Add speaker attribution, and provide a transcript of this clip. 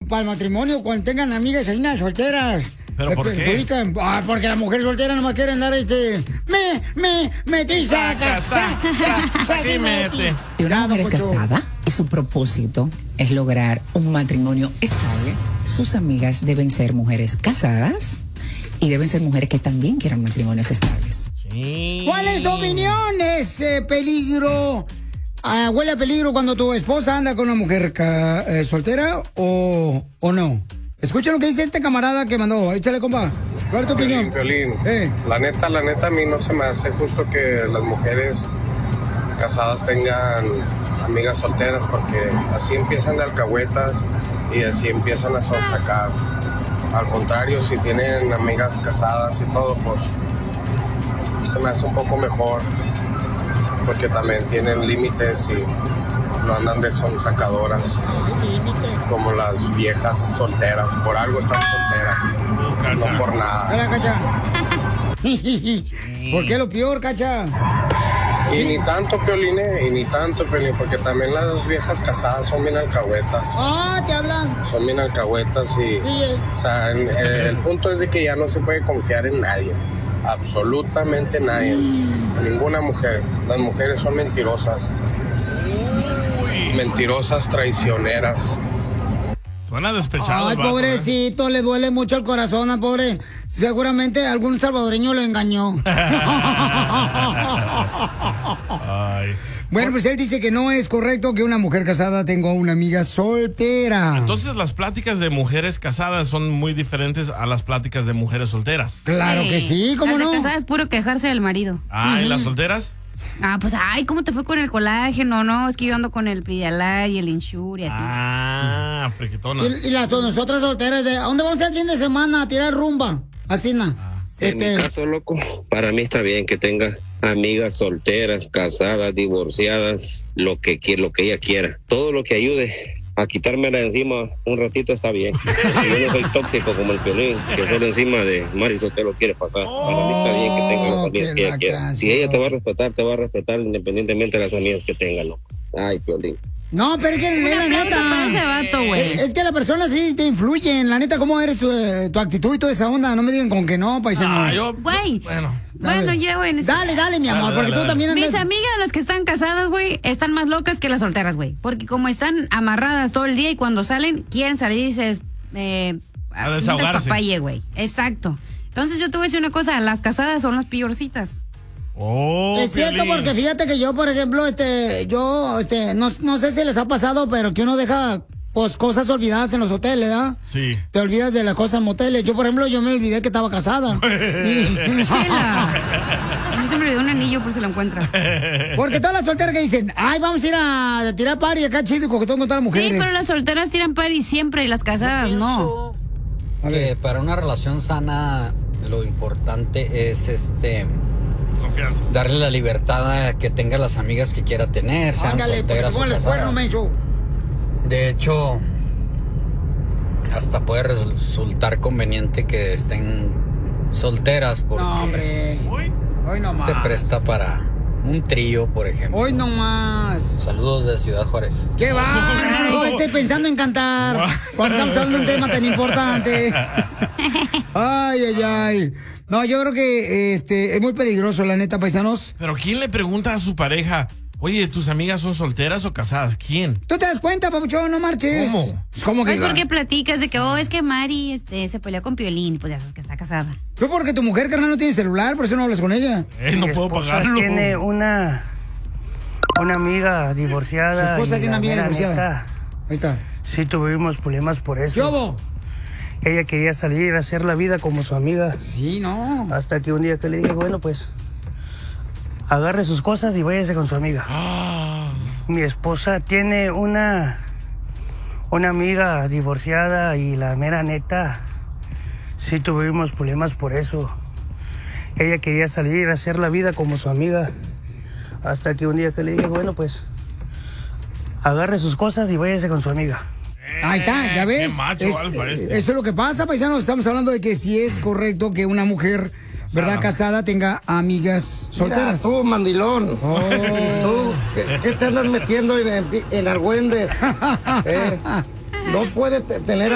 Speaker 1: para el matrimonio cuando tengan amigas ahí solteras.
Speaker 2: ¿Pero por qué?
Speaker 1: Porque las mujeres solteras nomás quieren dar
Speaker 2: saca, y mete.
Speaker 3: Y una mujer es casada y su propósito es lograr un matrimonio estable. Sus amigas deben ser mujeres casadas y deben ser mujeres que también quieran matrimonios estables.
Speaker 2: Sí.
Speaker 1: ¿Cuál es tu opinión? ¿Es peligro? ¿Huele a peligro cuando tu esposa anda con una mujer soltera o no? Escucha lo que dice este camarada que mandó. Échale, compa. ¿Cuál es tu opinión?
Speaker 4: Piolín. La neta, a mí no se me hace justo que las mujeres casadas tengan amigas solteras, porque así empiezan de alcahuetas y así empiezan a sonsacar. Al contrario, si tienen amigas casadas y todo, pues se me hace un poco mejor, porque también tienen límites y no andan de sonsacadoras como las viejas solteras. Por algo están solteras, no por nada.
Speaker 1: Hola, Cacha. ¿Por qué lo peor, Cacha?
Speaker 4: Y ni tanto, Piolín, porque también las viejas casadas son bien alcahuetas.
Speaker 1: Te hablan.
Speaker 4: Son bien alcahuetas y...
Speaker 1: Sí.
Speaker 4: O sea, el punto es de que ya no se puede confiar en nadie. Absolutamente nadie. Ninguna mujer. Las mujeres son mentirosas. Mentirosas, traicioneras.
Speaker 2: Suena despechado.
Speaker 1: Ay, pobrecito, le duele mucho el corazón al pobre. Seguramente algún salvadoreño lo engañó.
Speaker 2: Ay.
Speaker 1: Bueno, pues él dice que no es correcto que una mujer casada tenga una amiga soltera.
Speaker 2: Entonces las pláticas de mujeres casadas son muy diferentes a las pláticas de mujeres solteras.
Speaker 1: Claro que sí, ¿cómo no?
Speaker 5: Las casadas es puro quejarse del marido.
Speaker 2: ¿Y las solteras?
Speaker 5: Pues, ¿cómo te fue con el colágeno? No, es que yo ando con el Pedialyte y el Ensure y así.
Speaker 2: Friquitonas.
Speaker 1: Y las nosotras solteras, ¿a dónde vamos el fin de semana? A tirar rumba. Así,
Speaker 6: En mi caso, loco, para mí está bien que tenga amigas solteras, casadas, divorciadas, lo que ella quiera. Todo lo que ayude a quitármela de encima un ratito está bien. Yo no soy tóxico como el Piolín, que solo encima de Mari Sotelo quiere pasar. Para mí está bien que tenga las amigas que ella quiera. Si ella te va a respetar independientemente de las amigas que tenga, loco. Ay, Piolín.
Speaker 1: No, pero es que la neta.
Speaker 5: Para ese vato, güey.
Speaker 1: Es que la persona sí te influye. La neta, ¿cómo eres tu actitud y toda esa onda? No me digan con que no, paisanos.
Speaker 5: Güey. Bueno, ya, güey.
Speaker 1: Dale, mi amor, porque tú también andas...
Speaker 5: Mis amigas, las que están casadas, güey, están más locas que las solteras, güey. Porque como están amarradas todo el día y cuando salen, quieren salir y se...
Speaker 2: a desahogarse.
Speaker 5: Despapalle, güey. Exacto. Entonces yo te voy a decir una cosa, las casadas son las peorcitas.
Speaker 1: Es cierto, porque fíjate que yo, por ejemplo, no sé si les ha pasado, pero que uno deja pues cosas olvidadas en los hoteles, ¿verdad?
Speaker 2: Sí.
Speaker 1: Te olvidas de las cosas en moteles. Yo, por ejemplo, me olvidé que estaba casada.
Speaker 5: A mí se me olvidó un anillo por si lo encuentra.
Speaker 1: Porque todas las solteras que dicen, vamos a ir a tirar party acá chido y coquetón con todas las mujeres.
Speaker 5: Sí, pero las solteras tiran party siempre y las casadas no.
Speaker 7: Que para una relación sana lo importante es
Speaker 2: confianza.
Speaker 7: Darle la libertad a que tenga las amigas que quiera tener, sean solteras o casadas. De hecho, hasta puede resultar conveniente que estén solteras porque
Speaker 1: no, hombre. Hoy no más.
Speaker 7: Se presta para un trío, por ejemplo.
Speaker 1: Hoy no más.
Speaker 7: Saludos de Ciudad Juárez.
Speaker 1: ¡Qué va! No estoy pensando en cantar cuando estamos hablando de un tema tan importante. Ay. No, yo creo que es muy peligroso, la neta, paisanos.
Speaker 2: Pero ¿quién le pregunta a su pareja, oye, ¿tus amigas son solteras o casadas? ¿Quién?
Speaker 1: ¿Tú te das cuenta, papuchón? No marches.
Speaker 2: ¿Cómo?
Speaker 1: ¿Cómo que?
Speaker 5: Es porque platicas de que, es que Mari se peleó con Piolín, pues ya sabes que está casada.
Speaker 1: Tú porque tu mujer, carnal, no tiene celular, por eso no hablas con ella.
Speaker 2: No puedo pagarlo.
Speaker 8: Tiene una amiga divorciada.
Speaker 1: Su esposa tiene una amiga divorciada. Ahí está.
Speaker 8: Sí tuvimos problemas por eso.
Speaker 1: ¿Qué?
Speaker 8: Ella quería salir a hacer la vida como su amiga.
Speaker 1: Sí, no.
Speaker 8: Hasta que un día que le dije, bueno, pues agarre sus cosas y váyase con su amiga. Mi esposa tiene una amiga divorciada y la mera neta, sí tuvimos problemas por eso. Ella quería salir a hacer la vida como su amiga. Hasta que un día que le dije, bueno, pues agarre sus cosas y váyase con su amiga.
Speaker 1: Ahí está, ya ves.
Speaker 2: Qué macho,
Speaker 1: eso es lo que pasa, paisanos. Estamos hablando de que si es correcto que una mujer, ¿verdad?, casada tenga amigas solteras.
Speaker 9: Mira, tú, mandilón. Tú, ¿qué te andas metiendo en argüendes? No puedes tener